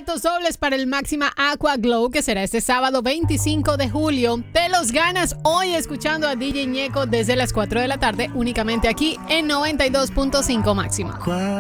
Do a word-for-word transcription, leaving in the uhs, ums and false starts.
boletos dobles para el Máxima Aqua Glow, que será este sábado veinticinco de julio. Te los ganas hoy escuchando a D J Ñeco desde las cuatro de la tarde, únicamente aquí en noventa y dos punto cinco Máxima.